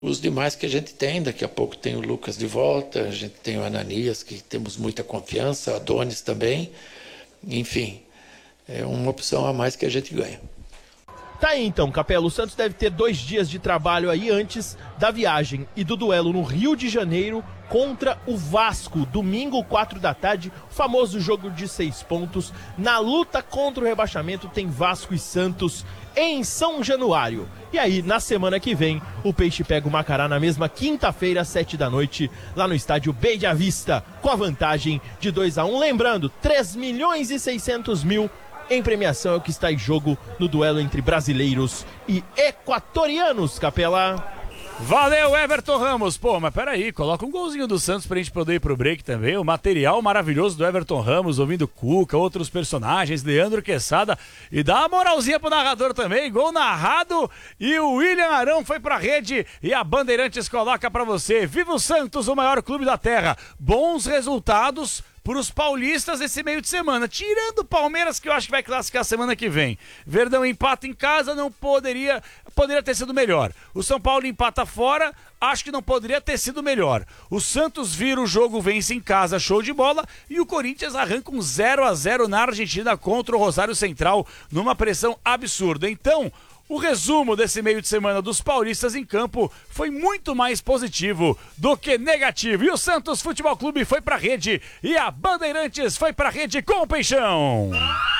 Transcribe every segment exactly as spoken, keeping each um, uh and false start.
Os demais que a gente tem, daqui a pouco tem o Lucas de volta, a gente tem o Ananias, que temos muita confiança, o Adonis também. Enfim, é uma opção a mais que a gente ganha. Tá aí então, Capelo, o Santos deve ter dois dias de trabalho aí antes da viagem e do duelo no Rio de Janeiro contra o Vasco, domingo, quatro da tarde, o famoso jogo de seis pontos. Na luta contra o rebaixamento tem Vasco e Santos em São Januário. E aí, na semana que vem, o Peixe pega o Macará na mesma quinta-feira, sete da noite, lá no estádio Beija Vista, com a vantagem de dois a um. Lembrando, três milhões e seiscentos mil em premiação é o que está em jogo no duelo entre brasileiros e equatorianos, Capela. Valeu, Everton Ramos. Pô, mas peraí, coloca um golzinho do Santos pra gente poder ir pro break também. O material maravilhoso do Everton Ramos, ouvindo Cuca, outros personagens, Leandro Quesada. E dá uma moralzinha pro narrador também. Gol narrado e o William Arão foi pra rede e a Bandeirantes coloca pra você. Viva o Santos, o maior clube da terra. Bons resultados para os paulistas esse meio de semana, tirando o Palmeiras, que eu acho que vai classificar semana que vem. Verdão empata em casa, não poderia, poderia ter sido melhor. O São Paulo empata fora, acho que não poderia ter sido melhor. O Santos vira o jogo, vence em casa, show de bola, e o Corinthians arranca um zero a zero na Argentina contra o Rosário Central, numa pressão absurda. Então, o resumo desse meio de semana dos paulistas em campo foi muito mais positivo do que negativo. E o Santos Futebol Clube foi pra rede e a Bandeirantes foi pra rede com o Peixão.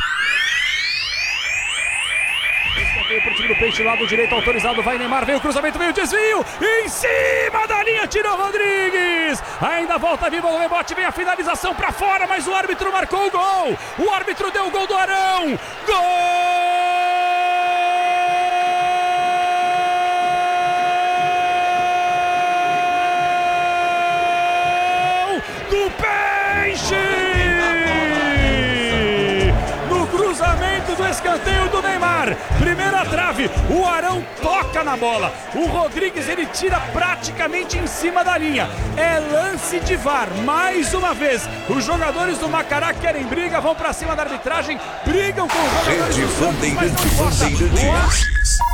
Escanteio pro time do Peixe, lado direito autorizado, vai Neymar, veio o cruzamento, veio o desvio, em cima da linha, tirou Rodrigues, ainda volta viva no rebote, vem a finalização pra fora, mas o árbitro marcou o gol, o árbitro deu o gol do Arão, gol! Do Peixe! No cruzamento do escanteio do Neymar, primeira trave, o Arão toca na bola, o Rodrigues ele tira praticamente em cima da linha, é lance de V A R, mais uma vez, os jogadores do Macará querem briga, vão pra cima da arbitragem, brigam com os jogadores do Santos, mas não gosta.